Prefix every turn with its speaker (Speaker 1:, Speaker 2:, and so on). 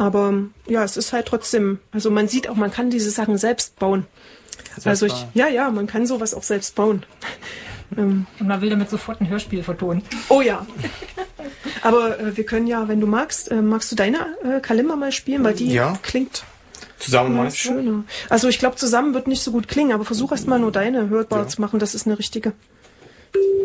Speaker 1: Aber ja, es ist halt trotzdem, also man sieht auch, man kann diese Sachen selbst bauen. Also man kann sowas auch selbst bauen.
Speaker 2: Und man will damit sofort ein Hörspiel vertonen.
Speaker 1: Oh ja. Aber wir können ja, wenn du magst du deine Kalimba mal spielen, weil die klingt
Speaker 3: zusammen mal
Speaker 1: schöner. Also ich glaube, zusammen wird nicht so gut klingen, aber versuch erst mal nur deine hörbar zu machen, das ist eine richtige.